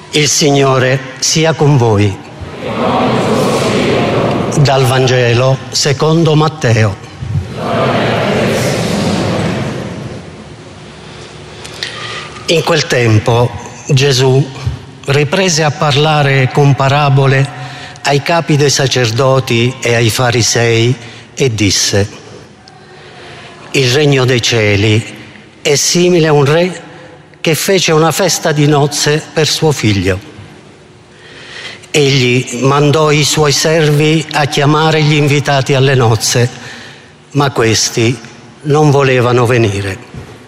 Il Signore sia con voi. Dal Vangelo secondo Matteo. In quel tempo Gesù riprese a parlare con parabole ai capi dei sacerdoti e ai farisei e disse: il regno dei cieli è simile a un re che fece una festa di nozze per suo figlio. Egli mandò i suoi servi a chiamare gli invitati alle nozze, ma questi non volevano venire.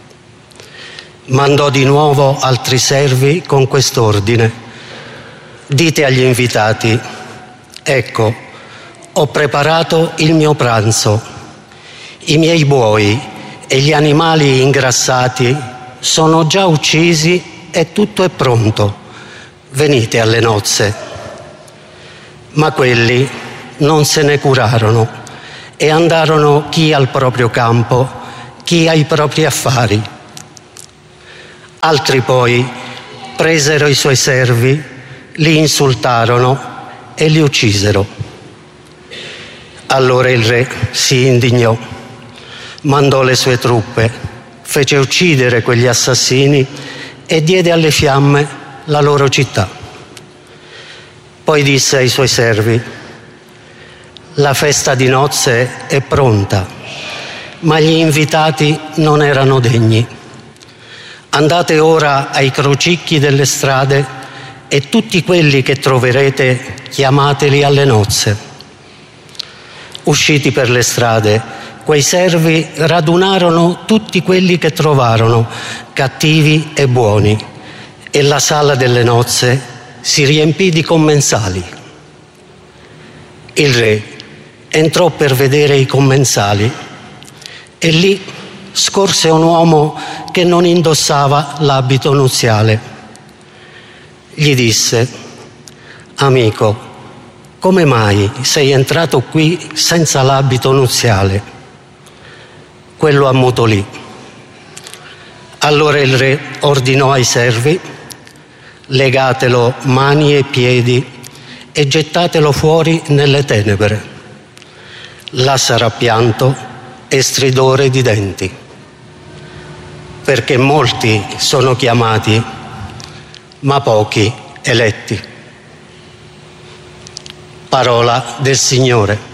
Mandò di nuovo altri servi con quest'ordine: dite agli invitati: ecco, ho preparato il mio pranzo, i miei buoi e gli animali ingrassati sono già uccisi e tutto è pronto, venite alle nozze. Ma quelli non se ne curarono e andarono chi al proprio campo, chi ai propri affari. Altri poi presero i suoi servi, li insultarono e li uccisero. Allora il re si indignò, mandò le sue truppe, fece uccidere quegli assassini e diede alle fiamme la loro città. Poi disse ai suoi servi: la festa di nozze è pronta, ma gli invitati non erano degni. Andate ora ai crocicchi delle strade e tutti quelli che troverete chiamateli alle nozze. Usciti per le strade, quei servi radunarono tutti quelli che trovarono, cattivi e buoni, e la sala delle nozze si riempì di commensali. Il re entrò per vedere i commensali e lì scorse un uomo che non indossava l'abito nuziale. Gli disse: amico, come mai sei entrato qui senza l'abito nuziale? Quello ammutolì. Allora il re ordinò ai servi: legatelo mani e piedi e gettatelo fuori nelle tenebre. Là sarà pianto e stridore di denti, perché molti sono chiamati, ma pochi eletti. Parola del Signore.